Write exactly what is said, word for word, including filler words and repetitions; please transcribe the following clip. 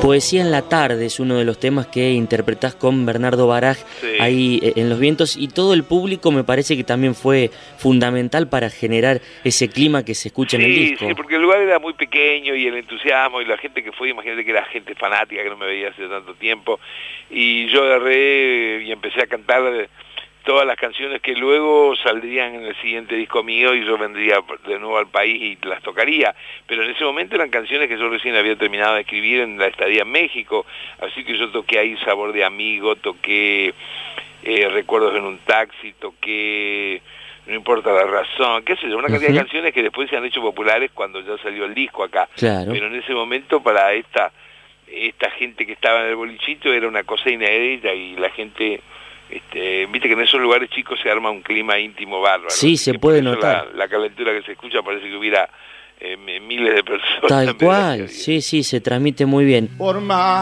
Poesía en la tarde es uno de los temas que interpretás con Bernardo Baraj, sí, ahí en Los Vientos, y todo el público me parece que también fue fundamental para generar ese clima que se escucha sí, en el disco. Sí, porque el lugar era muy pequeño y el entusiasmo y la gente que fue, imagínate que era gente fanática que no me veía hace tanto tiempo, y yo agarré y empecé a cantar todas las canciones que luego saldrían en el siguiente disco mío y yo vendría de nuevo al país y las tocaría, pero en ese momento eran canciones que yo recién había terminado de escribir en la estadía en México, así que yo toqué ahí Sabor de Amigo, toqué eh, Recuerdos en un taxi, toqué No importa la razón, qué sé yo, una cantidad uh-huh. de canciones que después se han hecho populares cuando ya salió el disco acá, claro. Pero en ese momento para esta, esta gente que estaba en el bolichito era una cosa inédita y la gente... Este, viste que en esos lugares chicos se arma un clima íntimo bárbaro. Sí, se puede notar. La, la calentura que se escucha parece que hubiera eh, miles de personas. Tal cual, sí, sí, se transmite muy bien. Por más